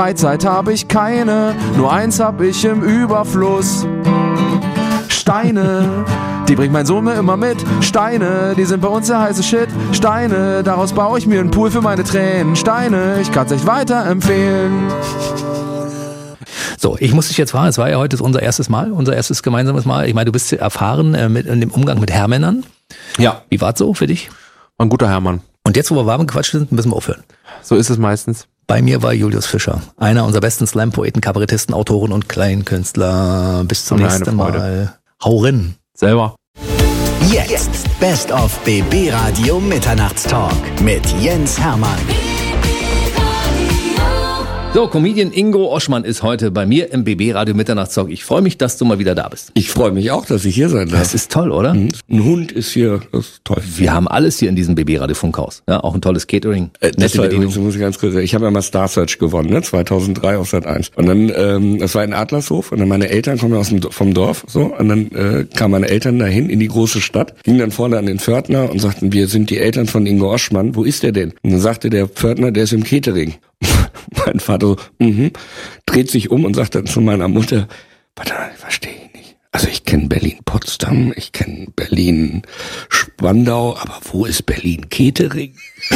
Freizeit habe ich keine, nur eins hab ich im Überfluss. Steine, die bringt mein Sohn mir immer mit. Steine, die sind bei uns der heiße Shit. Steine, daraus baue ich mir einen Pool für meine Tränen. Steine, ich kann's echt weiterempfehlen. So, ich muss dich jetzt fragen, es war ja heute unser erstes Mal, unser erstes gemeinsames Mal. Ich meine, du bist erfahren in dem Umgang mit Herrmännern. Ja. Wie war's so für dich? Ein guter Herrmann. Und jetzt, wo wir warm gequatscht sind, müssen wir aufhören. So ist es meistens. Bei mir war Julius Fischer, einer unserer besten Slam-Poeten, Kabarettisten, Autoren und Kleinkünstler. Bis zum nächsten Mal. Hau rein. Selber. Jetzt Best of BB Radio Mitternachtstalk mit Jens Hermann. So, Comedian Ingo Oschmann ist heute bei mir im BB Radio Mitternachtstalk. Ich freue mich, dass du mal wieder da bist. Ich freue mich auch, dass ich hier sein darf. Das ist toll, oder? Ein Hund ist hier, das ist toll. Wir haben alles hier in diesem BB Radio Funkhaus. Ja, auch ein tolles Catering. Das war übrigens, muss ich ganz kurz sagen, ich habe ja mal Star Search gewonnen, ne? 2003 auf Sat.1. Und dann, das war in Adlershof und dann meine Eltern kommen ja vom Dorf, so. Und dann kamen meine Eltern dahin in die große Stadt, gingen dann vorne an den Pförtner und sagten, wir sind die Eltern von Ingo Oschmann, wo ist der denn? Und dann sagte der Pförtner, der ist im Catering. Mein Vater so, dreht sich um und sagt dann zu meiner Mutter, warte, verstehe ich nicht. Also ich kenne Berlin-Potsdam, ich kenne Berlin-Spandau, aber wo ist Berlin-Catering?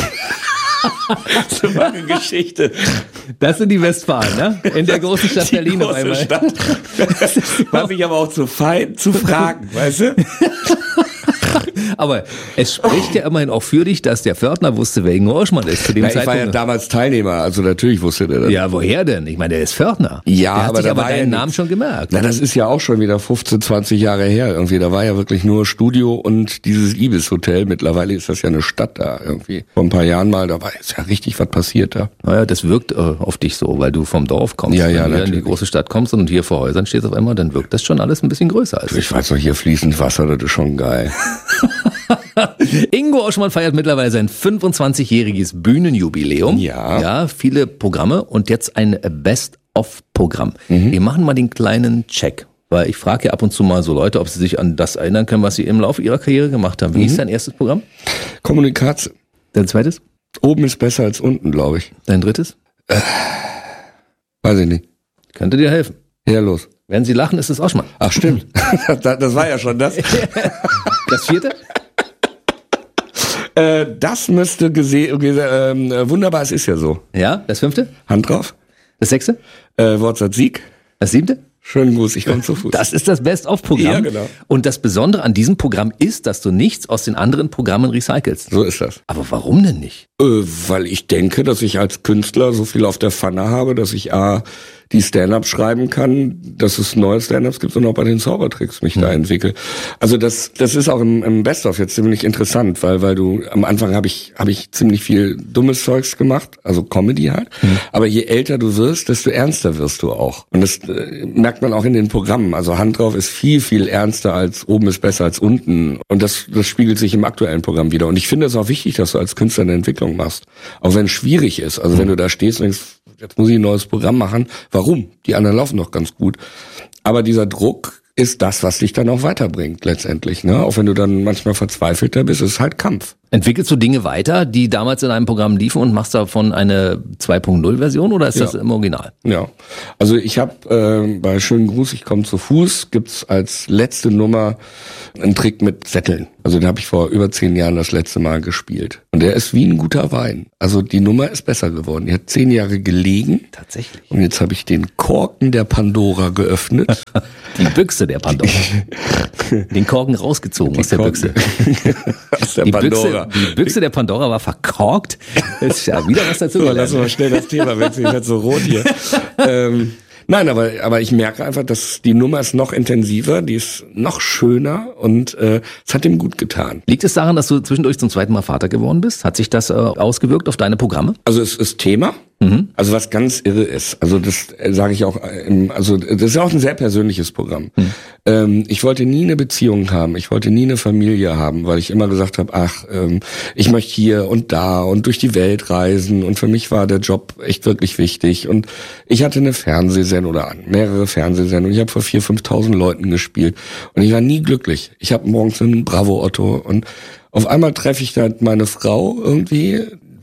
So eine Geschichte. Das sind die Westfalen, ne? In der großen Stadt Die Berlin auf einmal. Stadt. War mich aber auch zu fein, zu fragen, weißt du? Aber es spricht ja immerhin auch für dich, dass der Pförtner wusste, wer Ingo Oschmann ist zu dem Na, ich Zeitpunkt. war ja damals Teilnehmer, also natürlich wusste der das. Ja, woher denn? Ich meine, der ist Pförtner. Ja, der hat aber sich da aber war ja deinen nichts. Namen schon gemerkt. Na, das ist ja auch schon wieder 15, 20 Jahre her irgendwie. Da war ja wirklich nur Studio und dieses Ibis-Hotel. Mittlerweile ist das ja eine Stadt da irgendwie. Vor ein paar Jahren mal, da war jetzt ja richtig was passiert da. Naja, das wirkt auf dich so, weil du vom Dorf kommst. Ja, Wenn ja, du in die natürlich. große Stadt kommst und hier vor Häusern stehst auf einmal, dann wirkt das schon alles ein bisschen größer als Ich weiß noch, hier fließend Wasser, das ist schon geil. Ingo Oschmann feiert mittlerweile sein 25-jähriges Bühnenjubiläum. Ja. Ja, viele Programme und jetzt ein Best-of-Programm. Wir machen mal den kleinen Check, weil ich frage ja ab und zu mal so Leute, ob sie sich an das erinnern können, was sie im Laufe ihrer Karriere gemacht haben. Wie ist dein erstes Programm? Kommunikation. Dein zweites? Oben ist besser als unten, glaube ich. Dein drittes? Weiß ich nicht. Könnte dir helfen. Ja, los. Wenn sie lachen, ist es Oschmann. Ach, stimmt. Das war ja schon das. Das vierte? Das müsste wunderbar, es ist ja so. Ja, das fünfte? Hand drauf. Das sechste? Wortsatz Sieg. Das siebte? Schönen Gruß, ich komme zu Fuß. Das ist das Best-of-Programm. Ja, genau. Und das Besondere an diesem Programm ist, dass du nichts aus den anderen Programmen recycelst. So ist das. Aber warum denn nicht? Weil ich denke, dass ich als Künstler so viel auf der Pfanne habe, dass ich die Stand-Up schreiben kann, dass es neue Stand-Ups gibt und auch bei den Zaubertricks mich da entwickle. Also das ist auch im Best-of jetzt ziemlich interessant, weil du am Anfang habe ich ziemlich viel dummes Zeugs gemacht, also Comedy halt. Aber je älter du wirst, desto ernster wirst du auch. Und das merkt man auch in den Programmen. Also Hand drauf ist viel, viel ernster als oben ist besser als unten. Und das spiegelt sich im aktuellen Programm wieder. Und ich finde es auch wichtig, dass du als Künstler eine Entwicklung machst. Auch wenn es schwierig ist. Also wenn du da stehst und denkst, jetzt muss ich ein neues Programm machen. Warum? Die anderen laufen doch ganz gut. Aber dieser Druck ist das, was dich dann auch weiterbringt letztendlich. Ne? Auch wenn du dann manchmal verzweifelter bist, ist halt Kampf. Entwickelst du Dinge weiter, die damals in einem Programm liefen und machst davon eine 2.0-Version oder ist das im Original? Ja, also ich habe bei Schönen Gruß, ich komme zu Fuß, gibt's als letzte Nummer einen Trick mit Sätteln. Also den habe ich vor über 10 Jahren das letzte Mal gespielt. Und der ist wie ein guter Wein. Also die Nummer ist besser geworden. Die hat 10 Jahre gelegen. Tatsächlich. Und jetzt habe ich den Korken der Pandora geöffnet. Die Büchse der Pandora. Den Korken rausgezogen aus der Büchse. Aus der Pandora. Die Büchse der Pandora war verkorkt. Ist ja wieder was dazu So, gelernt. lass mal schnell das Thema wechseln, ich werde so rot hier. Nein, aber ich merke einfach, dass die Nummer ist noch intensiver, die ist noch schöner und es hat ihm gut getan. Liegt es daran, dass du zwischendurch zum zweiten Mal Vater geworden bist? Hat sich das ausgewirkt auf deine Programme? Also es ist Thema, also was ganz irre ist. Also das sage ich auch, also das ist auch ein sehr persönliches Programm. Ich wollte nie eine Beziehung haben, ich wollte nie eine Familie haben, weil ich immer gesagt habe, ich möchte hier und da und durch die Welt reisen und für mich war der Job echt wirklich wichtig und ich hatte eine Fernsehsendung oder mehrere Fernsehsendungen, ich habe vor 4.000, 5.000 Leuten gespielt und ich war nie glücklich. Ich habe morgens einen Bravo Otto und auf einmal treffe ich da meine Frau irgendwie.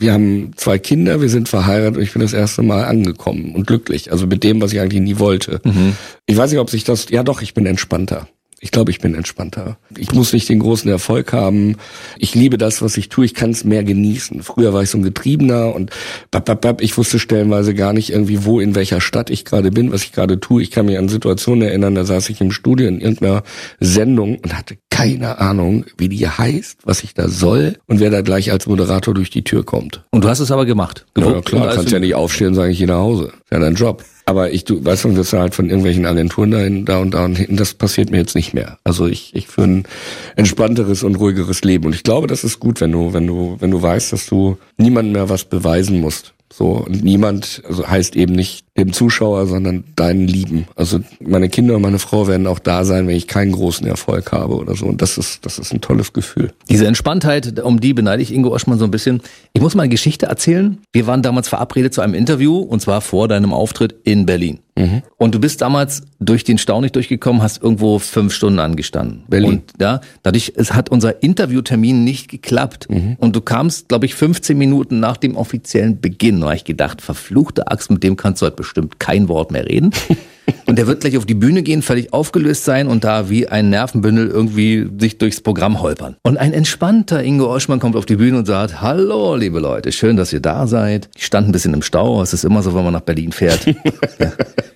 Wir haben 2 Kinder, wir sind verheiratet und ich bin das erste Mal angekommen und glücklich. Also mit dem, was ich eigentlich nie wollte. Ich weiß nicht, ob sich das, ja doch, ich bin entspannter. Ich glaube, ich bin entspannter. Ich muss nicht den großen Erfolg haben. Ich liebe das, was ich tue. Ich kann es mehr genießen. Früher war ich so ein Getriebener und ich wusste stellenweise gar nicht irgendwie, wo, in welcher Stadt ich gerade bin, was ich gerade tue. Ich kann mich an Situationen erinnern, da saß ich im Studio in irgendeiner Sendung und hatte keine Ahnung, wie die heißt, was ich da soll und wer da gleich als Moderator durch die Tür kommt. Und du hast es aber gemacht. Ja, klar, kannst ja nicht aufstehen und sagen, ich gehe nach Hause. Das ist ja dein Job. Aber du weißt du, wirst halt von irgendwelchen Agenturen dahin, da und hinten, das passiert mir jetzt nicht mehr. Also ich führe ein entspannteres und ruhigeres Leben. Und ich glaube, das ist gut, wenn du weißt, dass du niemandem mehr was beweisen musst. So, und niemand, also heißt eben nicht dem Zuschauer, sondern deinen Lieben. Also meine Kinder und meine Frau werden auch da sein, wenn ich keinen großen Erfolg habe oder so. Und das ist ein tolles Gefühl. Diese Entspanntheit, um die beneide ich Ingo Oschmann so ein bisschen. Ich muss mal eine Geschichte erzählen. Wir waren damals verabredet zu einem Interview und zwar vor deinem Auftritt in Berlin. Und du bist damals durch den Stau nicht durchgekommen, hast irgendwo 5 Stunden angestanden. Berlin. Und es hat unser Interviewtermin nicht geklappt. Und du kamst, glaube ich, 15 Minuten nach dem offiziellen Beginn. Da habe ich gedacht, verfluchte Axt, mit dem kannst du heute bestimmt kein Wort mehr reden. Und der wird gleich auf die Bühne gehen, völlig aufgelöst sein und da wie ein Nervenbündel irgendwie sich durchs Programm holpern. Und ein entspannter Ingo Oschmann kommt auf die Bühne und sagt, hallo, liebe Leute, schön, dass ihr da seid. Ich stand ein bisschen im Stau, es ist immer so, wenn man nach Berlin fährt. Ja.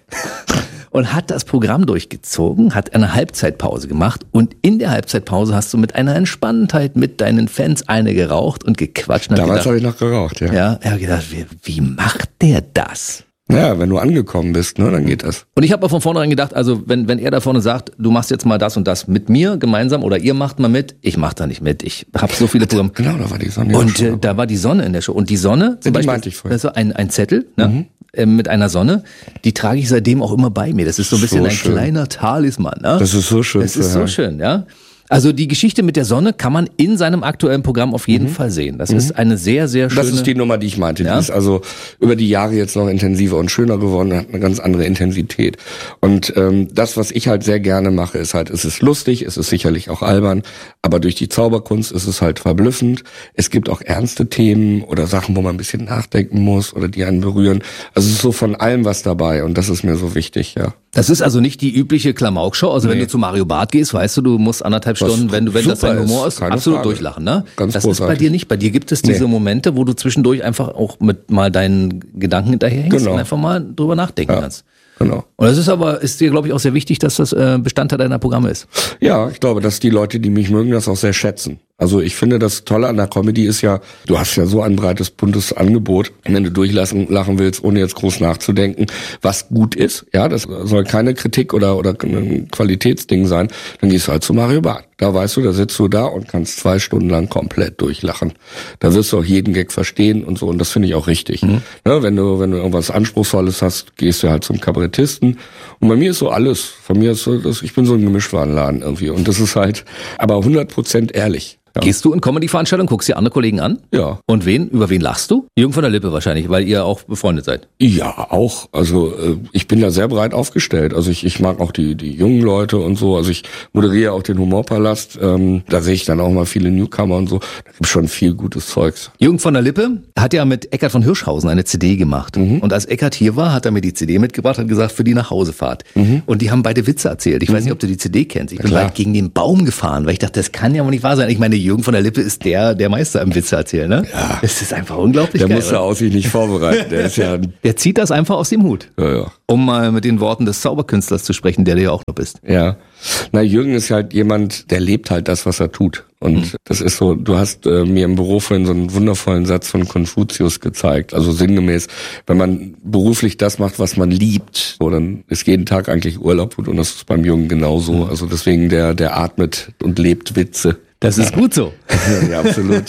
Und hat das Programm durchgezogen, hat eine Halbzeitpause gemacht und in der Halbzeitpause hast du mit einer Entspanntheit mit deinen Fans eine geraucht und gequatscht. Damals habe ich noch geraucht, ja. Ja, er hat gedacht, wie macht der das? Ja, wenn du angekommen bist, ne, dann geht das. Und ich habe auch von vornherein gedacht, also wenn er da vorne sagt, du machst jetzt mal das und das mit mir gemeinsam oder ihr macht mal mit, ich mach da nicht mit. Ich habe so viele Programme. Genau, da war die Sonne. Und da war die Sonne in der Show. Und die Sonne, zum Beispiel, meinte ich vorhin. das ist ein Zettel, ne? Mit einer Sonne, die trage ich seitdem auch immer bei mir. Das ist so ein bisschen ein kleiner Talisman. Ne? Das ist so schön. Das ist so schön, ja. Also die Geschichte mit der Sonne kann man in seinem aktuellen Programm auf jeden Fall sehen. Das ist eine sehr, sehr schöne... Das ist die Nummer, die ich meinte. Ja? Die ist also über die Jahre jetzt noch intensiver und schöner geworden, hat eine ganz andere Intensität. Und das, was ich halt sehr gerne mache, ist halt, es ist lustig, es ist sicherlich auch albern, aber durch die Zauberkunst ist es halt verblüffend. Es gibt auch ernste Themen oder Sachen, wo man ein bisschen nachdenken muss oder die einen berühren. Also es ist so von allem was dabei und das ist mir so wichtig, ja. Das ist also nicht die übliche Klamauk-Show. Also wenn du zu Mario Barth gehst, weißt du musst 1,5 Stunden, wenn das dein Humor ist, absolut Frage. Durchlachen. Ne? Ganz das großartig. ist bei dir nicht. Bei dir gibt es diese Momente, wo du zwischendurch einfach auch mit mal deinen Gedanken hinterherhängst und einfach mal drüber nachdenken kannst. Genau. Und das ist dir, glaube ich, auch sehr wichtig, dass das Bestandteil deiner Programme ist. Ja, ich glaube, dass die Leute, die mich mögen, das auch sehr schätzen. Also ich finde, das Tolle an der Comedy ist ja, du hast ja so ein breites, buntes Angebot, wenn du durchlachen willst, ohne jetzt groß nachzudenken, was gut ist. Ja, das soll keine Kritik oder ein Qualitätsding sein. Dann gehst du halt zu Mario Barth. Da weißt du, da sitzt du da und kannst 2 Stunden lang komplett durchlachen. Da wirst du auch jeden Gag verstehen und so. Und das finde ich auch richtig. Ja, wenn du irgendwas Anspruchsvolles hast, gehst du halt zum Kabarettisten. Und bei mir ist so alles. Von mir ist so, ich bin so ein Gemischtwarenladen irgendwie. Und das ist halt, aber 100% ehrlich. Ja. Gehst du in Comedy-Veranstaltungen, guckst dir andere Kollegen an? Ja. Und über wen lachst du? Jürgen von der Lippe wahrscheinlich, weil ihr auch befreundet seid. Ja, auch. Also ich bin da sehr breit aufgestellt. Also ich mag auch die jungen Leute und so. Also ich moderiere auch den Humorpalast. Da sehe ich dann auch mal viele Newcomer und so. Da gibt schon viel gutes Zeugs. Jürgen von der Lippe hat ja mit Eckhard von Hirschhausen eine CD gemacht. Und als Eckhard hier war, hat er mir die CD mitgebracht, hat gesagt, für die Nachhausefahrt. Und die haben beide Witze erzählt. Ich weiß nicht, ob du die CD kennst. Ich bin weit gegen den Baum gefahren, weil ich dachte, das kann ja wohl nicht wahr sein. Ich meine, Jürgen von der Lippe ist der Meister im Witze erzählen, ne? Ja. Es ist einfach unglaublich Der geil. muss ja auch sich nicht vorbereiten. Der ist ja... Der zieht das einfach aus dem Hut. Ja. Um mal mit den Worten des Zauberkünstlers zu sprechen, der du ja auch noch bist. Ja. Na, Jürgen ist halt jemand, der lebt halt das, was er tut. Und das ist so, du hast mir im Büro vorhin so einen wundervollen Satz von Konfuzius gezeigt. Also sinngemäß, wenn man beruflich das macht, was man liebt, so, dann ist jeden Tag eigentlich Urlaub und das ist beim Jürgen genauso. Also deswegen, der atmet und lebt Witze. Das ist gut so. Ja, absolut.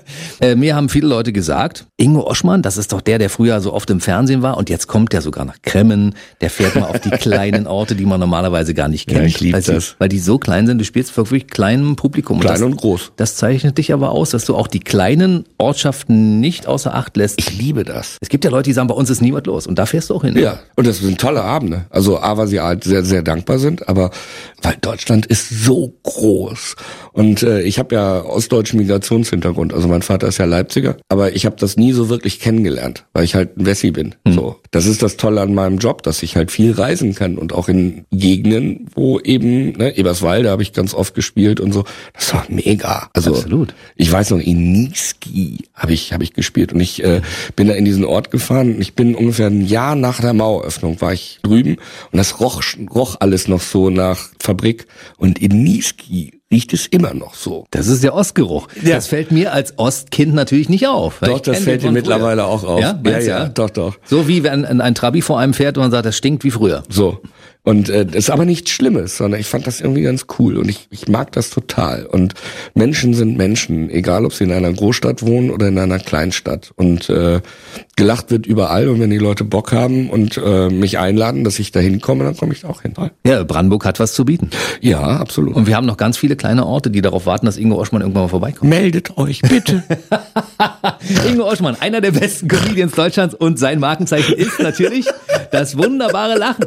Mir haben viele Leute gesagt, Ingo Oschmann, das ist doch der früher so oft im Fernsehen war und jetzt kommt der sogar nach Kremmen, der fährt mal auf die kleinen Orte, die man normalerweise gar nicht kennt. Ja, ich liebe das. Weil die so klein sind, du spielst für wirklich kleinem Publikum. Klein und groß. Das zeichnet dich aber aus, dass du auch die kleinen Ortschaften nicht außer Acht lässt. Ich liebe das. Es gibt ja Leute, die sagen, bei uns ist niemand los und da fährst du auch hin. Ja, und das sind tolle Abende. Also A, weil sie halt sehr, sehr dankbar sind, aber weil Deutschland ist so groß und ich habe ja ostdeutschen Migrationshintergrund. Also mein Vater ist ja Leipziger, aber ich habe das nie so wirklich kennengelernt, weil ich halt ein Wessi bin. So, das ist das Tolle an meinem Job, dass ich halt viel reisen kann und auch in Gegenden, wo eben, ne, Eberswalde habe ich ganz oft gespielt und so. Das war mega. Also Absolut. ich weiß noch, in Niesky habe ich gespielt und ich bin da in diesen Ort gefahren. Ich bin ungefähr ein Jahr nach der Maueröffnung war ich drüben und das roch alles noch so nach Fabrik und in Niesky riecht es immer noch so. Das ist der Ostgeruch. Ja. Das fällt mir als Ostkind natürlich nicht auf. Doch, das fällt dir mittlerweile auch auf. Ja, ja, doch. So wie wenn ein Trabi vor einem fährt und man sagt, das stinkt wie früher. So. Und das ist aber nichts Schlimmes, sondern ich fand das irgendwie ganz cool und ich mag das total. Und Menschen sind Menschen, egal ob sie in einer Großstadt wohnen oder in einer Kleinstadt. Und gelacht wird überall und wenn die Leute Bock haben und mich einladen, dass ich da hinkomme, dann komme ich da auch hin. Ja, Brandenburg hat was zu bieten. Ja, absolut. Und wir haben noch ganz viele kleine Orte, die darauf warten, dass Ingo Oschmann irgendwann mal vorbeikommt. Meldet euch bitte. Ingo Oschmann, einer der besten Comedians Deutschlands und sein Markenzeichen ist natürlich das wunderbare Lachen.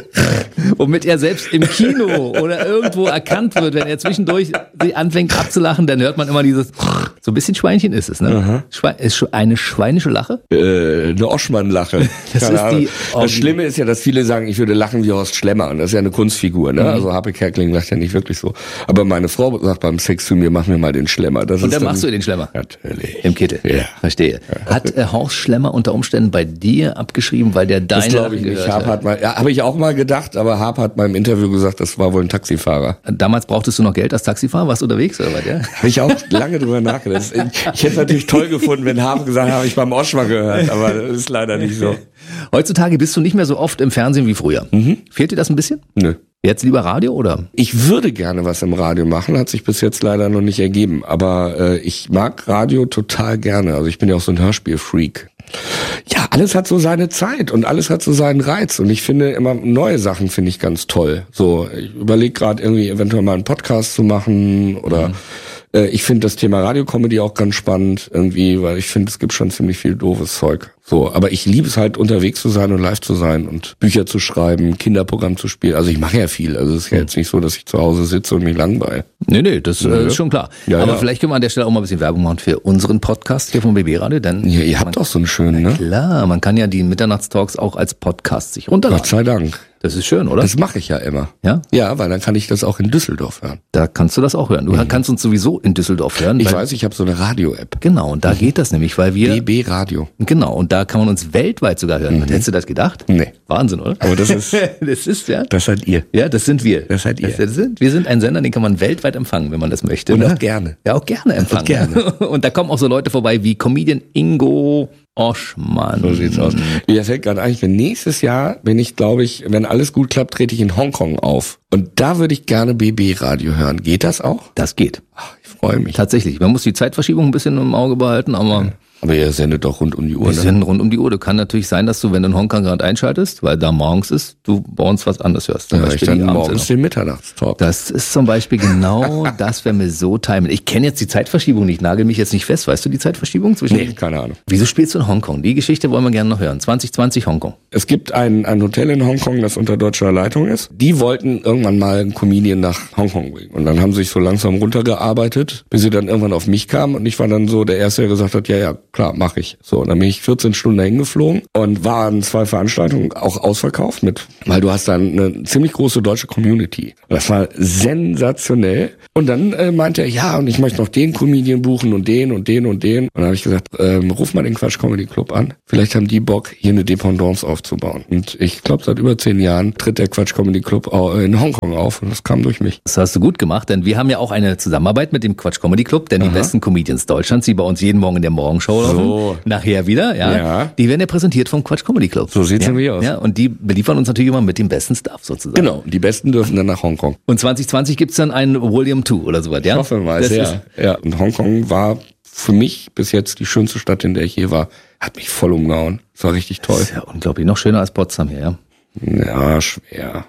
Womit er selbst im Kino oder irgendwo erkannt wird, wenn er zwischendurch anfängt abzulachen, dann hört man immer dieses, so ein bisschen Schweinchen ist es, ne? Ist eine schweinische Lache? Eine Oschmann-Lache. Das ist die das Schlimme ist ja, dass viele sagen, ich würde lachen wie Horst Schlemmer. Und das ist ja eine Kunstfigur, ne? Also Happe Kerkeling lacht ja nicht wirklich so. Aber meine Frau sagt beim Sex zu mir, mach mir mal den Schlemmer. Das und ist dann machst du den Schlemmer? Natürlich. Im Kittel? Ja. Verstehe. Hat Horst Schlemmer unter Umständen bei dir abgeschrieben, weil der deine Das glaube ich nicht. Habe ich auch mal gedacht, aber Hab hat mal im Interview gesagt, das war wohl ein Taxifahrer. Damals brauchtest du noch Geld als Taxifahrer? Warst du unterwegs oder was? Ja? Habe ich auch lange drüber nachgedacht. Ich hätte es natürlich toll gefunden, wenn Hab gesagt hat, habe ich beim Oschmann gehört, aber das ist leider nicht so. Heutzutage bist du nicht mehr so oft im Fernsehen wie früher. Fehlt dir das ein bisschen? Nö. Jetzt lieber Radio oder? Ich würde gerne was im Radio machen, hat sich bis jetzt leider noch nicht ergeben. Aber ich mag Radio total gerne. Also ich bin ja auch so ein Hörspielfreak. Ja, alles hat so seine Zeit und alles hat so seinen Reiz. Und ich finde immer neue Sachen finde ich ganz toll. So, ich überlege gerade irgendwie eventuell mal einen Podcast zu machen oder ich finde das Thema Radiokomödie auch ganz spannend irgendwie, weil ich finde, es gibt schon ziemlich viel doofes Zeug. So, aber ich liebe es halt, unterwegs zu sein und live zu sein und Bücher zu schreiben, Kinderprogramm zu spielen. Also ich mache ja viel. Also es ist ja jetzt nicht so, dass ich zu Hause sitze und mich langweile. Nee, das ist schon klar. Ja, aber ja. vielleicht können wir an der Stelle auch mal ein bisschen Werbung machen für unseren Podcast hier vom BB Radio, denn Ja, ihr habt doch so einen schönen, ne? klar, man kann ja die Mitternachtstalks auch als Podcast sich Gott runterladen. sei Dank. Das ist schön, oder? Das mache ich ja immer. Ja? Ja, weil dann kann ich das auch in Düsseldorf hören. Da kannst du das auch hören. Du kannst uns sowieso in Düsseldorf hören. Ich weil- weiß, ich habe so eine Radio-App. Genau, und da geht das nämlich, weil wir... BB Radio. Genau, und da kann man uns weltweit sogar hören. Hättest du das gedacht? Nee. Wahnsinn, oder? Aber das ist, Das ist, ja. das seid ihr. Ja, das sind wir. Das seid ihr. Wir sind ein Sender, den kann man weltweit empfangen, wenn man das möchte. Und ne? auch gerne. Ja, auch gerne empfangen. gerne. Und da kommen auch so Leute vorbei wie Comedian Ingo Oschmann. So sieht's aus. Mir fällt gerade ein, nächstes Jahr bin ich, glaube ich, wenn alles gut klappt, trete ich in Hongkong auf. Und da würde ich gerne BB Radio hören. Geht das auch? Das geht. Ach, ich freue mich. Tatsächlich. Man muss die Zeitverschiebung ein bisschen im Auge behalten, aber Aber ihr sendet doch rund um die Uhr, wir ne? sind rund um die Uhr. Du kann natürlich sein, dass du, wenn du in Hongkong gerade einschaltest, weil da morgens ist, du bei uns was anderes hörst. Zum Ja, ich Beispiel dann die morgens Abendsendung. den Mitternachtstalk. Das ist zum Beispiel genau das, wenn wir so timen. Ich kenne jetzt die Zeitverschiebung nicht, nagel mich jetzt nicht fest. Weißt du die Zeitverschiebung zwischen? Nee, keine Ahnung. Wieso spielst du in Hongkong? Die Geschichte wollen wir gerne noch hören. 2020 Hongkong. Es gibt ein Hotel in Hongkong, das unter deutscher Leitung ist. Die wollten irgendwann mal einen Comedian nach Hongkong bringen. Und dann haben sie sich so langsam runtergearbeitet, bis sie dann irgendwann auf mich kamen. Und ich war dann so der Erste, der gesagt hat, ja, klar, mache ich. So, und dann bin ich 14 Stunden dahin geflogen und waren 2 Veranstaltungen auch ausverkauft weil du hast dann eine ziemlich große deutsche Community. Und das war sensationell. Und dann meinte er, ja, und ich möchte noch den Comedian buchen und den und den und den. Und dann habe ich gesagt, ruf mal den Quatsch Comedy Club an. Vielleicht haben die Bock, hier eine Dependance aufzubauen. Und ich glaube, seit über 10 Jahren tritt der Quatsch Comedy Club in Hongkong auf und das kam durch mich. Das hast du gut gemacht, denn wir haben ja auch eine Zusammenarbeit mit dem Quatsch Comedy Club, denn die besten Comedians Deutschlands, die bei uns jeden Morgen in der Morgenshow laufen, nachher wieder, Ja. die werden ja präsentiert vom Quatsch Comedy Club. So sieht's ja, nämlich aus. Ja, und die beliefern uns natürlich immer mit dem besten Stuff sozusagen. Genau, die Besten dürfen dann nach Hongkong. Und 2020 gibt's dann ein Volume 2 oder sowas, ja? Ich hoffe mal, Das sehr. ist- Ja, und Hongkong war für mich bis jetzt die schönste Stadt, in der ich je war. Hat mich voll umgehauen. Das war richtig toll. ist ja unglaublich. Noch schöner als Potsdam hier, ja? Ja, schwer.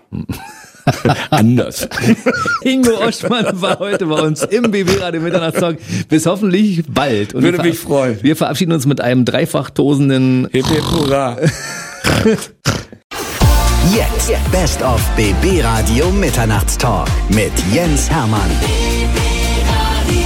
Anders. Ingo Oschmann war heute bei uns im BB Radio Mitternachtstalk. Bis hoffentlich bald. Und Würde wir mich freuen. Wir verabschieden uns mit einem dreifach tosenden... Hip hip hurra. Jetzt Best of BB Radio Mitternachtstalk mit Jens Hermann. BB Radio.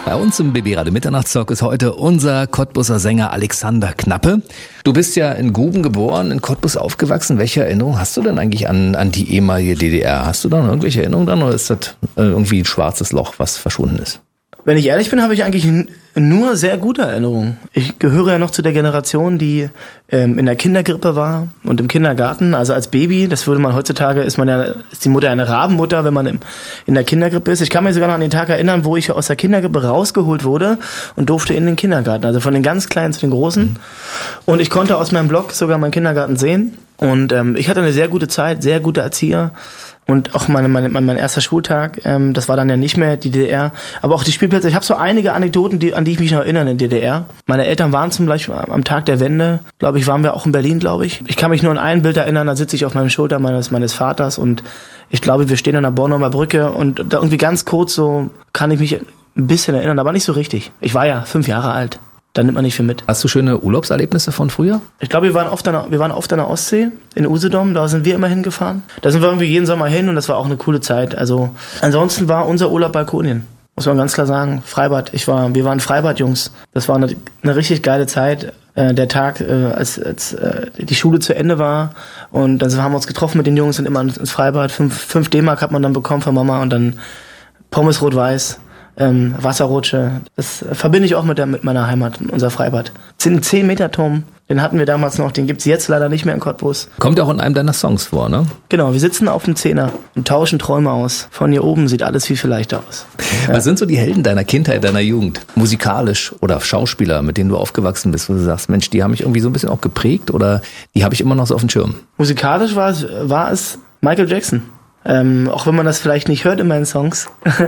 Bei uns im BB Radio Mitternachtstalk ist heute unser Cottbuser Sänger Alexander Knappe. Du bist ja in Guben geboren, in Cottbus aufgewachsen. Welche Erinnerung hast du denn eigentlich an die ehemalige DDR? Hast du da noch irgendwelche Erinnerungen dran oder ist das irgendwie ein schwarzes Loch, was verschwunden ist? Wenn ich ehrlich bin, habe ich eigentlich nur sehr gute Erinnerungen. Ich gehöre ja noch zu der Generation, die in der Kindergrippe war und im Kindergarten. Also als Baby, das würde man heutzutage, ist die Mutter eine Rabenmutter, wenn man in der Kindergrippe ist. Ich kann mich sogar noch an den Tag erinnern, wo ich aus der Kindergrippe rausgeholt wurde und durfte in den Kindergarten. Also von den ganz Kleinen zu den Großen. Und ich konnte aus meinem Blog sogar meinen Kindergarten sehen. Und ich hatte eine sehr gute Zeit, sehr gute Erzieher. Und auch mein erster Schultag, das war dann ja nicht mehr die DDR, aber auch die Spielplätze. Ich habe so einige Anekdoten, an die ich mich noch erinnere in der DDR. Meine Eltern waren zum Beispiel am Tag der Wende, glaube ich, waren wir auch in Berlin, glaube ich. Ich kann mich nur an ein Bild erinnern, da sitze ich auf meinem Schulter meines Vaters und ich glaube, wir stehen an der Bornholmer Brücke und da irgendwie ganz kurz so kann ich mich ein bisschen erinnern, aber nicht so richtig. Ich war ja 5 Jahre alt. Da nimmt man nicht viel mit. Hast du schöne Urlaubserlebnisse von früher? Ich glaube, wir waren oft an der Ostsee, in Usedom, da sind wir immer hingefahren. Da sind wir irgendwie jeden Sommer hin und das war auch eine coole Zeit. Also ansonsten war unser Urlaub Balkonien, muss man ganz klar sagen. Freibad, wir waren Freibadjungs. Das war eine richtig geile Zeit. Der Tag, als die Schule zu Ende war und dann haben wir uns getroffen mit den Jungs und immer ins Freibad. 5 D-Mark hat man dann bekommen von Mama und dann Pommes rot-weiß. Wasserrutsche, das verbinde ich auch mit meiner Heimat, unser Freibad. 10-Meter-Turm, den hatten wir damals noch, den gibt's jetzt leider nicht mehr in Cottbus. Kommt auch in einem deiner Songs vor, ne? Genau, wir sitzen auf dem Zehner und tauschen Träume aus. Von hier oben sieht alles viel leichter aus. Ja. Was sind so die Helden deiner Kindheit, deiner Jugend? Musikalisch oder Schauspieler, mit denen du aufgewachsen bist, wo du sagst, Mensch, die haben mich irgendwie so ein bisschen auch geprägt oder die habe ich immer noch so auf dem Schirm? Musikalisch war es Michael Jackson. Auch wenn man das vielleicht nicht hört in meinen Songs.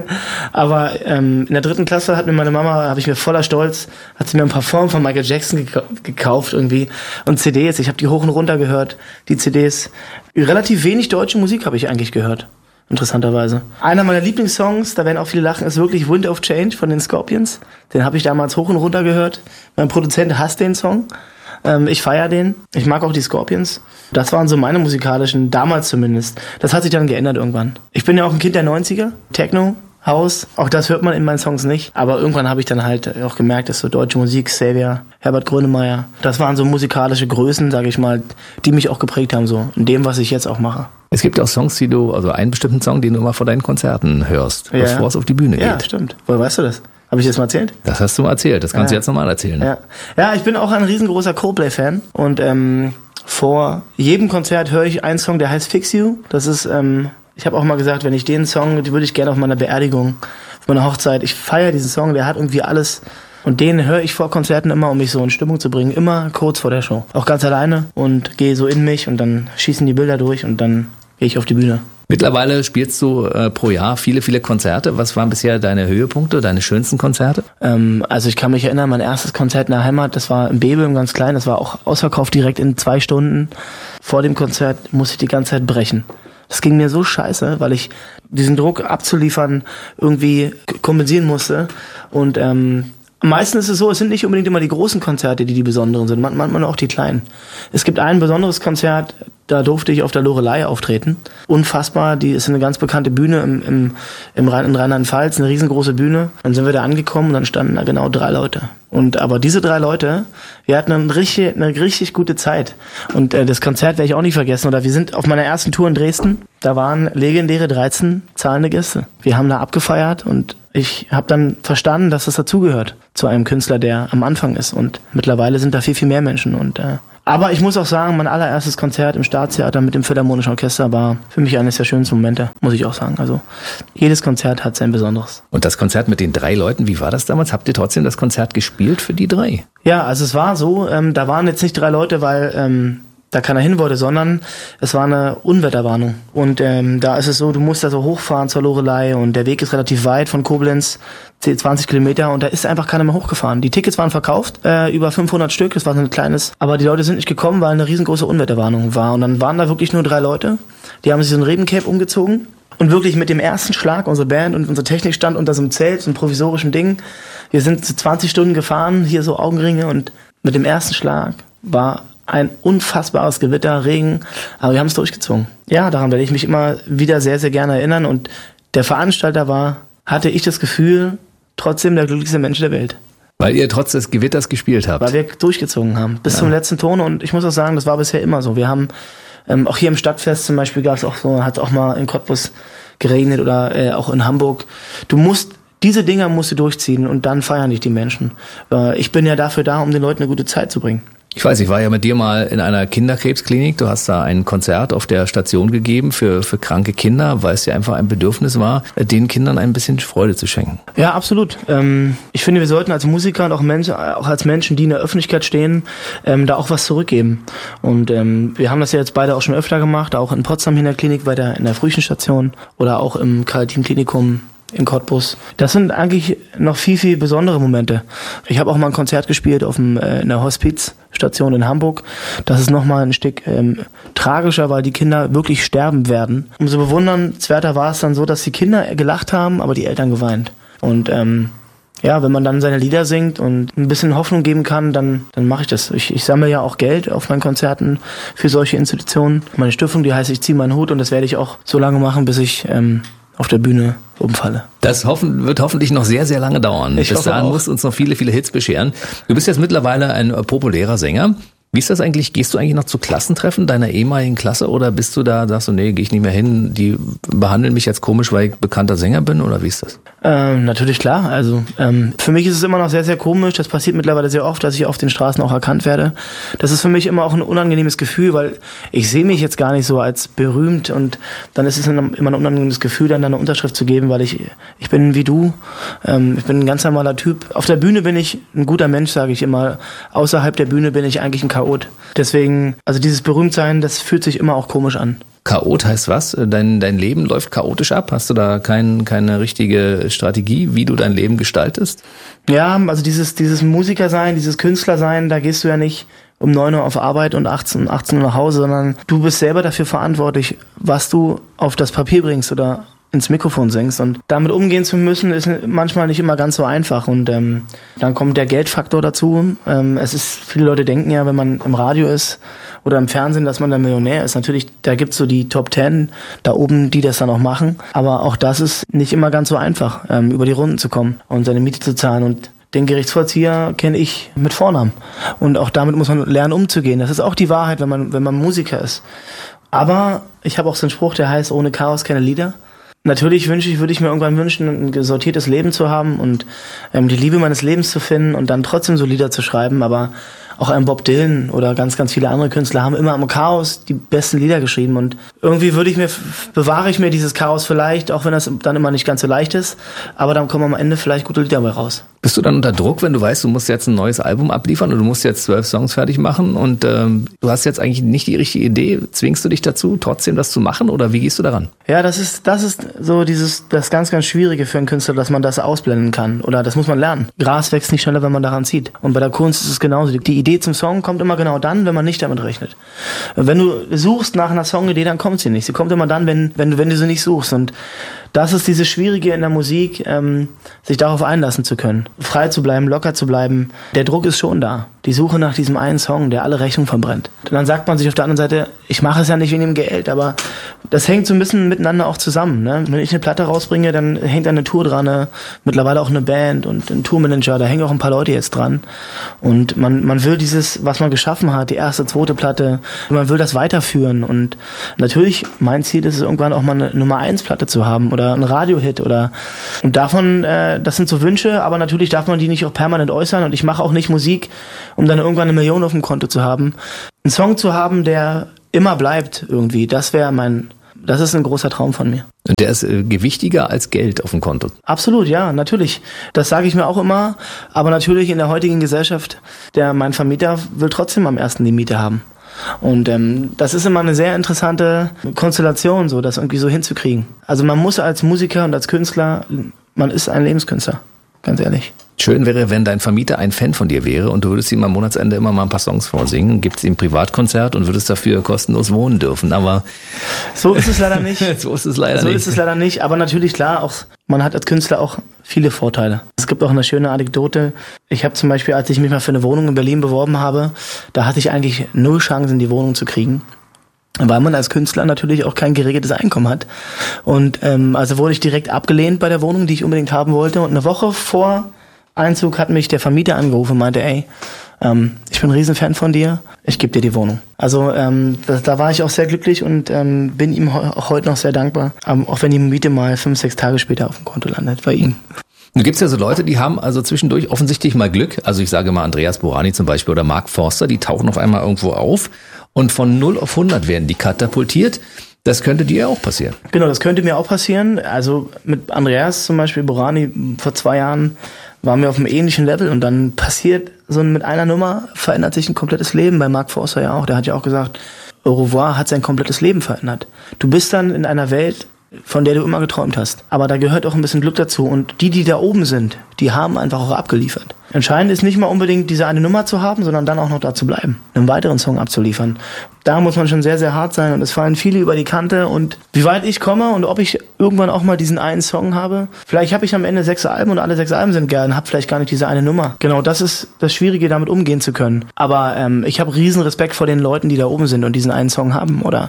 Aber in der 3. Klasse hat mir meine Mama, habe ich mir voller Stolz, hat sie mir ein Parfum von Michael Jackson gekauft irgendwie und CDs. Ich habe die hoch und runter gehört, die CDs. Relativ wenig deutsche Musik habe ich eigentlich gehört, interessanterweise. Einer meiner Lieblingssongs, da werden auch viele lachen, ist wirklich Wind of Change von den Scorpions. Den habe ich damals hoch und runter gehört. Mein Produzent hasst den Song. Ich feiere den. Ich mag auch die Scorpions. Das waren so meine musikalischen, damals zumindest. Das hat sich dann geändert irgendwann. Ich bin ja auch ein Kind der 90er. Techno, House, auch das hört man in meinen Songs nicht. Aber irgendwann habe ich dann halt auch gemerkt, dass so deutsche Musik, Xavier, Herbert Grönemeyer, das waren so musikalische Größen, sage ich mal, die mich auch geprägt haben, so in dem, was ich jetzt auch mache. Es gibt ja auch Songs, also einen bestimmten Song, den du immer vor deinen Konzerten hörst, bevor es auf die Bühne geht. Ja, stimmt. Woher weißt du das? Habe ich das mal erzählt? Das hast du mal erzählt, das kannst du jetzt nochmal erzählen. Ja, ich bin auch ein riesengroßer Coldplay-Fan und vor jedem Konzert höre ich einen Song, der heißt Fix You. Das ist, ich habe auch mal gesagt, wenn ich den Song, die würde ich gerne auf meiner Beerdigung, auf meiner Hochzeit, ich feiere diesen Song, der hat irgendwie alles und den höre ich vor Konzerten immer, um mich so in Stimmung zu bringen, immer kurz vor der Show. Auch ganz alleine und gehe so in mich und dann schießen die Bilder durch und dann gehe ich auf die Bühne. Mittlerweile spielst du pro Jahr viele Konzerte. Was waren bisher deine Höhepunkte, deine schönsten Konzerte? Also ich kann mich erinnern, mein erstes Konzert in der Heimat, das war im Bebel, ganz klein, das war auch ausverkauft direkt in 2 Stunden. Vor dem Konzert musste ich die ganze Zeit brechen. Das ging mir so scheiße, weil ich diesen Druck abzuliefern irgendwie kompensieren musste. Und meistens ist es so, es sind nicht unbedingt immer die großen Konzerte, die besonderen sind, manchmal auch die kleinen. Es gibt ein besonderes Konzert, da durfte ich auf der Loreley auftreten. Unfassbar, die ist eine ganz bekannte Bühne in Rheinland-Pfalz, eine riesengroße Bühne. Dann sind wir da angekommen und dann standen da genau 3 Leute. Aber diese 3 Leute, wir hatten eine richtig gute Zeit. Und das Konzert werde ich auch nicht vergessen. Oder wir sind auf meiner ersten Tour in Dresden, da waren legendäre 13 zahlende Gäste. Wir haben da abgefeiert und ich habe dann verstanden, dass das dazugehört zu einem Künstler, der am Anfang ist. Und mittlerweile sind da viel mehr Menschen. Aber ich muss auch sagen, mein allererstes Konzert im Staatstheater mit dem Philharmonischen Orchester war für mich eines der schönsten Momente, muss ich auch sagen. Also jedes Konzert hat sein Besonderes. Und das Konzert mit den 3 Leuten, wie war das damals? Habt ihr trotzdem das Konzert gespielt für die 3? Ja, also es war so, da waren jetzt nicht 3 Leute, weil da keiner hin wollte, sondern es war eine Unwetterwarnung. Und da ist es so, du musst da so hochfahren zur Loreley und der Weg ist relativ weit von Koblenz, 20 Kilometer und da ist einfach keiner mehr hochgefahren. Die Tickets waren verkauft, über 500 Stück, das war so ein kleines, aber die Leute sind nicht gekommen, weil eine riesengroße Unwetterwarnung war. Und dann waren da wirklich nur 3 Leute, die haben sich so ein Regencape umgezogen und wirklich mit dem ersten Schlag, unsere Band und unsere Technik stand unter so einem Zelt, so einem provisorischen Ding. Wir sind 20 Stunden gefahren, hier so Augenringe und mit dem ersten Schlag war ein unfassbares Gewitter, Regen, aber wir haben es durchgezogen. Ja, daran werde ich mich immer wieder sehr, sehr gerne erinnern und der Veranstalter hatte ich das Gefühl, trotzdem der glücklichste Mensch der Welt. Weil ihr trotz des Gewitters gespielt habt. Weil wir durchgezogen haben, bis zum letzten Ton. Und ich muss auch sagen, das war bisher immer so. Wir haben, auch hier im Stadtfest zum Beispiel gab es auch so, hat auch mal in Cottbus geregnet oder auch in Hamburg. Diese Dinger musst du durchziehen und dann feiern dich die Menschen. Ich bin ja dafür da, um den Leuten eine gute Zeit zu bringen. Ich weiß, ich war ja mit dir mal in einer Kinderkrebsklinik. Du hast da ein Konzert auf der Station gegeben für kranke Kinder, weil es ja einfach ein Bedürfnis war, den Kindern ein bisschen Freude zu schenken. Ja, absolut. Ich finde, wir sollten als Musiker und auch als Menschen, die in der Öffentlichkeit stehen, da auch was zurückgeben. Und wir haben das ja jetzt beide auch schon öfter gemacht, auch in Potsdam hier in der Klinik, in der Frühchenstation oder auch im Karl-Team-Klinikum in Cottbus. Das sind eigentlich noch viel, viel besondere Momente. Ich habe auch mal ein Konzert gespielt in der Hospizstation in Hamburg. Das ist nochmal ein Stück tragischer, weil die Kinder wirklich sterben werden. Umso bewundernswerter war es dann so, dass die Kinder gelacht haben, aber die Eltern geweint. Und wenn man dann seine Lieder singt und ein bisschen Hoffnung geben kann, dann mache ich das. Ich sammle ja auch Geld auf meinen Konzerten für solche Institutionen. Meine Stiftung, die heißt Ich ziehe meinen Hut, und das werde ich auch so lange machen, bis ich auf der Bühne umfalle. Das wird hoffentlich noch sehr, sehr lange dauern. Bis dahin musst du uns noch viele, viele Hits bescheren. Du bist jetzt mittlerweile ein populärer Sänger. Wie ist das eigentlich? Gehst du eigentlich noch zu Klassentreffen deiner ehemaligen Klasse oder bist du da, sagst du, nee, gehe ich nicht mehr hin, die behandeln mich jetzt komisch, weil ich bekannter Sänger bin, oder wie ist das? Natürlich, klar. Also für mich ist es immer noch sehr, sehr komisch. Das passiert mittlerweile sehr oft, dass ich auf den Straßen auch erkannt werde. Das ist für mich immer auch ein unangenehmes Gefühl, weil ich sehe mich jetzt gar nicht so als berühmt, und dann ist es immer ein unangenehmes Gefühl, dann eine Unterschrift zu geben, weil ich bin wie du. Ich bin ein ganz normaler Typ. Auf der Bühne bin ich ein guter Mensch, sage ich immer. Außerhalb der Bühne bin ich eigentlich ein Chaot. Deswegen, also dieses Berühmtsein, das fühlt sich immer auch komisch an. Chaot heißt was? Dein Leben läuft chaotisch ab? Hast du da keine richtige Strategie, wie du dein Leben gestaltest? Ja, also dieses Musikersein, dieses Künstlersein, da gehst du ja nicht um 9 Uhr auf Arbeit und 18 Uhr nach Hause, sondern du bist selber dafür verantwortlich, was du auf das Papier bringst oder ins Mikrofon singst, und damit umgehen zu müssen, ist manchmal nicht immer ganz so einfach, und dann kommt der Geldfaktor dazu. Viele Leute denken ja, wenn man im Radio ist oder im Fernsehen, dass man der Millionär ist. Natürlich, da gibt's so die Top 10 da oben, die das dann auch machen, aber auch das ist nicht immer ganz so einfach, über die Runden zu kommen und seine Miete zu zahlen, und den Gerichtsvollzieher kenne ich mit Vornamen, und auch damit muss man lernen, umzugehen. Das ist auch die Wahrheit, wenn man Musiker ist. Aber ich habe auch so einen Spruch, der heißt, ohne Chaos keine Lieder. Natürlich würde ich mir irgendwann wünschen, ein sortiertes Leben zu haben und die Liebe meines Lebens zu finden und dann trotzdem so Lieder zu schreiben, aber auch ein Bob Dylan oder ganz, ganz viele andere Künstler haben immer am Chaos die besten Lieder geschrieben, und irgendwie bewahre ich mir dieses Chaos vielleicht, auch wenn das dann immer nicht ganz so leicht ist, aber dann kommen am Ende vielleicht gute Lieder dabei raus. Bist du dann unter Druck, wenn du weißt, du musst jetzt ein neues Album abliefern und du musst jetzt 12 Songs fertig machen und du hast jetzt eigentlich nicht die richtige Idee? Zwingst du dich dazu, trotzdem das zu machen, oder wie gehst du daran? Ja, das ist so das ganz, ganz Schwierige für einen Künstler, dass man das ausblenden kann, oder das muss man lernen. Gras wächst nicht schneller, wenn man daran zieht, und bei der Kunst ist es genauso. Die Idee zum Song kommt immer genau dann, wenn man nicht damit rechnet. Wenn du suchst nach einer Songidee, dann kommt sie nicht. Sie kommt immer dann, wenn du sie nicht suchst, und das ist dieses Schwierige in der Musik, sich darauf einlassen zu können. Frei zu bleiben, locker zu bleiben. Der Druck ist schon da. Die Suche nach diesem einen Song, der alle Rechnungen verbrennt. Und dann sagt man sich auf der anderen Seite, ich mache es ja nicht wegen dem Geld, aber das hängt so ein bisschen miteinander auch zusammen. Ne? Wenn ich eine Platte rausbringe, dann hängt eine Tour dran, mittlerweile auch eine Band und ein Tourmanager, da hängen auch ein paar Leute jetzt dran. Und man will dieses, was man geschaffen hat, die erste, zweite Platte, man will das weiterführen. Und natürlich, mein Ziel ist es, irgendwann auch mal eine Nummer-1-Platte zu haben oder ein Radiohit und davon, das sind so Wünsche, aber natürlich darf man die nicht auch permanent äußern, und ich mache auch nicht Musik, um dann irgendwann 1 Million auf dem Konto zu haben. Einen Song zu haben, der immer bleibt irgendwie, das ist ein großer Traum von mir. Und der ist gewichtiger als Geld auf dem Konto? Absolut, ja, natürlich. Das sage ich mir auch immer, aber natürlich in der heutigen Gesellschaft, mein Vermieter will trotzdem am ersten die Miete haben. Und das ist immer eine sehr interessante Konstellation, so das irgendwie so hinzukriegen. Also man muss als Musiker und als Künstler, man ist ein Lebenskünstler, ganz ehrlich. Schön wäre, wenn dein Vermieter ein Fan von dir wäre und du würdest ihm am Monatsende immer mal ein paar Songs vorsingen, gibst ihm ein Privatkonzert und würdest dafür kostenlos wohnen dürfen, aber... So ist es leider nicht. So ist es leider nicht, aber natürlich klar, auch man hat als Künstler auch viele Vorteile. Es gibt auch eine schöne Anekdote. Ich habe zum Beispiel, als ich mich mal für eine Wohnung in Berlin beworben habe, da hatte ich eigentlich 0 Chancen, die Wohnung zu kriegen. weil man als Künstler natürlich auch kein geregeltes Einkommen hat. Und also wurde ich direkt abgelehnt bei der Wohnung, die ich unbedingt haben wollte. Und eine Woche vor Einzug hat mich der Vermieter angerufen und meinte, ey, ich bin ein Riesenfan von dir, ich gebe dir die Wohnung. Also da war ich auch sehr glücklich und bin ihm auch heute noch sehr dankbar, auch wenn die Miete mal 5-6 Tage später auf dem Konto landet bei ihm. Nun gibt's ja so Leute, die haben also zwischendurch offensichtlich mal Glück. Also ich sage mal Andreas Borani zum Beispiel oder Mark Forster, die tauchen auf einmal irgendwo auf und von 0 auf 100 werden die katapultiert. Das könnte dir auch passieren. Genau, das könnte mir auch passieren. Also mit Andreas zum Beispiel Borani vor 2 Jahren waren wir auf einem ähnlichen Level und dann passiert so mit einer Nummer, verändert sich ein komplettes Leben. Bei Mark Forster ja auch. Der hat ja auch gesagt, Au revoir hat sein komplettes Leben verändert. Du bist dann in einer Welt, von der du immer geträumt hast. Aber da gehört auch ein bisschen Glück dazu. Und die da oben sind, die haben einfach auch abgeliefert. Entscheidend ist nicht mal unbedingt diese eine Nummer zu haben, sondern dann auch noch da zu bleiben, einen weiteren Song abzuliefern. Da muss man schon sehr, sehr hart sein und es fallen viele über die Kante. Und wie weit ich komme und ob ich irgendwann auch mal diesen einen Song habe, vielleicht habe ich am Ende 6 Alben und alle 6 Alben sind geil und habe vielleicht gar nicht diese eine Nummer. Genau, das ist das Schwierige, damit umgehen zu können. Aber ich habe riesen Respekt vor den Leuten, die da oben sind und diesen einen Song haben. Oder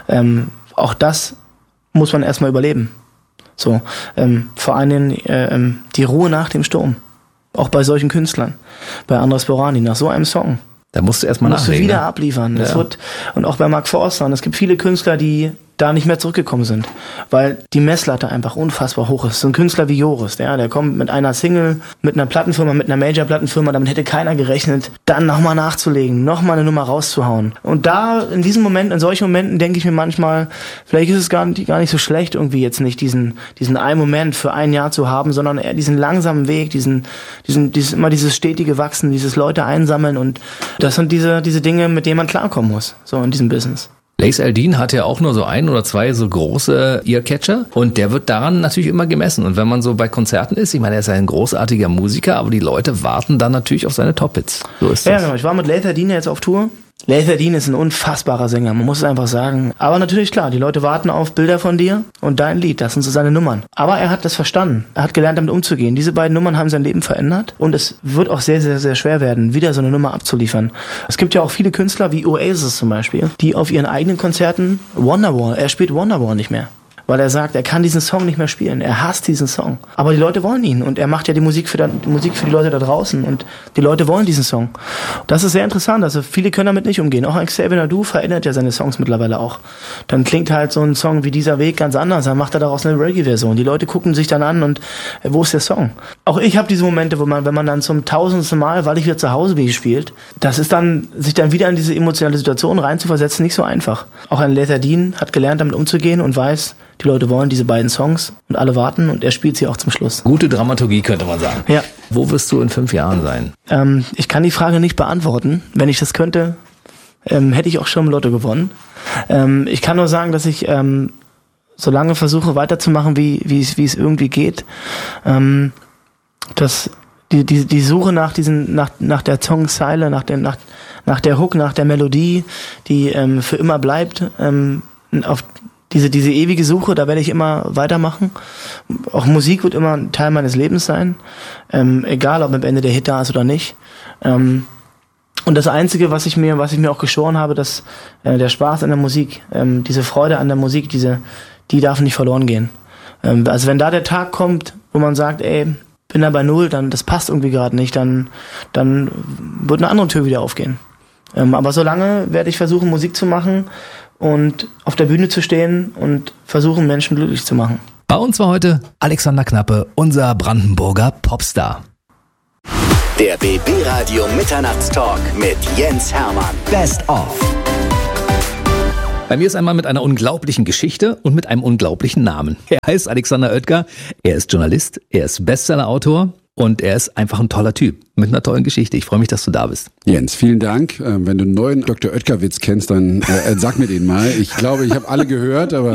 auch das muss man erstmal überleben. So, vor allem die Ruhe nach dem Sturm. Auch bei solchen Künstlern. Bei Andreas Borani, nach so einem Song. Da musst du erstmal nachlegen. Musst du wieder abliefern. Das wird, und auch bei Mark Forster. Und es gibt viele Künstler, die da nicht mehr zurückgekommen sind. Weil die Messlatte einfach unfassbar hoch ist. So ein Künstler wie Joris, der kommt mit einer Single, mit einer Plattenfirma, mit einer Major-Plattenfirma, damit hätte keiner gerechnet, dann nochmal nachzulegen, nochmal eine Nummer rauszuhauen. Und da, in diesem Moment, in solchen Momenten denke ich mir manchmal, vielleicht ist es gar nicht so schlecht, irgendwie jetzt nicht diesen einen Moment für ein Jahr zu haben, sondern eher diesen langsamen Weg, immer dieses stetige Wachsen, dieses Leute einsammeln und das sind diese Dinge, mit denen man klarkommen muss, so in diesem Business. Lace Aldin hat ja auch nur so 1 oder 2 so große Earcatcher und der wird daran natürlich immer gemessen. Und wenn man so bei Konzerten ist, ich meine, er ist ein großartiger Musiker, aber die Leute warten dann natürlich auf seine Top-Hits. So ist das. Ja, genau. Ich war mit Lace Aldin jetzt auf Tour. Lace Aldin ist ein unfassbarer Sänger, man muss es einfach sagen. Aber natürlich klar, die Leute warten auf Bilder von dir und dein Lied, das sind so seine Nummern. Aber er hat das verstanden, er hat gelernt damit umzugehen. Diese beiden Nummern haben sein Leben verändert und es wird auch sehr, sehr, sehr schwer werden, wieder so eine Nummer abzuliefern. Es gibt ja auch viele Künstler, wie Oasis zum Beispiel, die auf ihren eigenen Konzerten Wonderwall, er spielt Wonderwall nicht mehr. Weil er sagt, er kann diesen Song nicht mehr spielen. Er hasst diesen Song. Aber die Leute wollen ihn. Und er macht ja die Musik für die Leute da draußen. Und die Leute wollen diesen Song. Das ist sehr interessant. Also viele können damit nicht umgehen. Auch Xavier Naidoo verändert ja seine Songs mittlerweile auch. Dann klingt halt so ein Song wie Dieser Weg ganz anders. Dann macht er daraus eine Reggae-Version. Die Leute gucken sich dann an und wo ist der Song? Auch ich habe diese Momente, wo man, wenn man dann zum 1000. Mal, weil ich wieder zu Hause bin, spielt, das ist dann, sich dann wieder in diese emotionale Situation reinzuversetzen, nicht so einfach. Auch ein Lace Aldin hat gelernt, damit umzugehen und weiß, die Leute wollen diese beiden Songs und alle warten und er spielt sie auch zum Schluss. Gute Dramaturgie, könnte man sagen. Ja. Wo wirst du in 5 Jahren sein? Ich kann die Frage nicht beantworten. Wenn ich das könnte, hätte ich auch schon im Lotto gewonnen. Ich kann nur sagen, dass ich so lange versuche weiterzumachen, wie es irgendwie geht. Dass die Suche nach der Songzeile, nach der Hook, nach der Melodie, die für immer bleibt, auf diese ewige Suche, da werde ich immer weitermachen. Auch Musik wird immer ein Teil meines Lebens sein. Egal, ob am Ende der Hit da ist oder nicht. Und das Einzige, was ich mir auch geschworen habe, dass der Spaß an der Musik, diese Freude an der Musik, die darf nicht verloren gehen. Also wenn da der Tag kommt, wo man sagt, ey, bin da bei 0, dann das passt irgendwie gerade nicht, dann wird eine andere Tür wieder aufgehen. Aber solange werde ich versuchen, Musik zu machen und auf der Bühne zu stehen und versuchen, Menschen glücklich zu machen. Bei uns war heute Alexander Knappe, unser Brandenburger Popstar. Der BB Radio Mitternachtstalk mit Jens Hermann. Best of. Bei mir ist ein Mann mit einer unglaublichen Geschichte und mit einem unglaublichen Namen. Er heißt Alexander Oetker, er ist Journalist, er ist Bestsellerautor und er ist einfach ein toller Typ mit einer tollen Geschichte. Ich freue mich, dass du da bist. Jens, vielen Dank. Wenn du einen neuen Dr. Oetker-Witz kennst, dann sag mir den mal. Ich glaube, ich habe alle gehört, aber